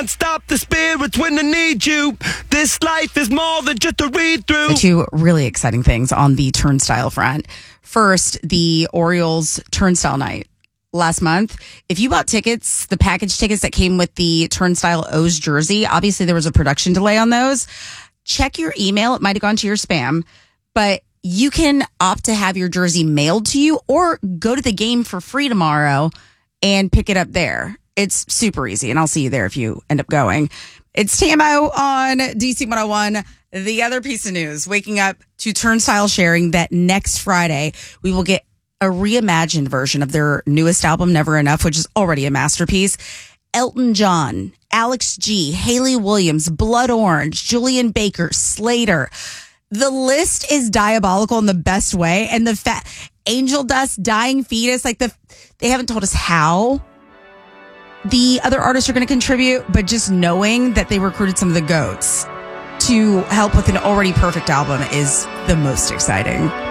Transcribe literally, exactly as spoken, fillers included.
Stop the spirits when they need you. This life is more than just a read through. The two really exciting things on the Turnstile front. First, the Orioles Turnstile Night last month. If you bought tickets, the package tickets that came with the Turnstile O's jersey, obviously there was a production delay on those. Check your email. It might have gone to your spam, but you can opt to have your jersey mailed to you or go to the game for free tomorrow and pick it up there. It's super easy, and I'll see you there if you end up going. It's T M O on D C one oh one. The other piece of news, waking up to Turnstile sharing that next Friday, we will get a reimagined version of their newest album, Never Enough, which is already a masterpiece. Elton John, Alex G, Haley Williams, Blood Orange, Julian Baker, Slater. The list is diabolical in the best way. And the fa- Angel Dust, Dying Fetus, like the they haven't told us how the other artists are going to contribute, but just knowing that they recruited some of the GOATs to help with an already perfect album is the most exciting.